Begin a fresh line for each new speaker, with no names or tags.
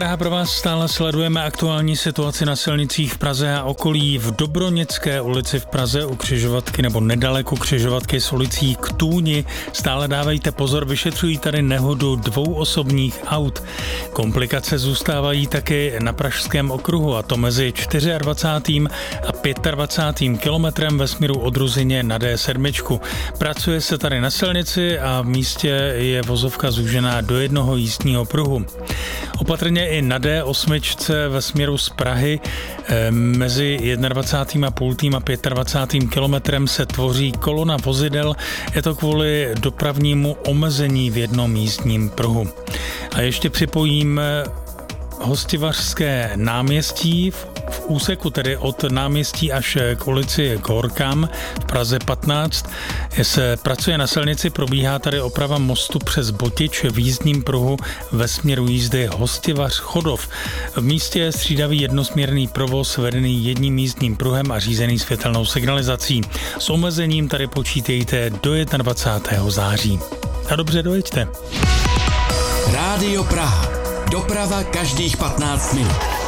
Praha pro vás stále sledujeme aktuální situaci na silnicích v Praze a okolí. V Dobroněcké ulici v Praze u křižovatky nebo nedaleko křižovatky s ulicí k Tůni stále dávejte pozor, vyšetřují tady nehodu dvou osobních aut. Komplikace zůstávají taky na Pražském okruhu, a to mezi 24. a 25. kilometrem ve směru od Ruzyně na D7. Pracuje se tady na silnici a v místě je vozovka zúžená do jednoho jízdního pruhu. Opatrně i na D8 ve směru z Prahy mezi 21,5. a 25. kilometrem se tvoří kolona vozidel. Je to kvůli dopravnímu omezení v jednom jízdním pruhu. A ještě připojím Hostivařské náměstí v úseku tedy od náměstí až k ulici k Horkám v Praze 15 se pracuje na silnici, probíhá tady oprava mostu přes Botič v jízdním pruhu ve směru jízdy Hostivař Chodov. V místě je střídavý jednosměrný provoz vedený jedním jízdním pruhem a řízený světelnou signalizací. S omezením tady počítejte do 21. září. A dobře dojeďte.
Rádio Praha. Doprava každých 15 minut.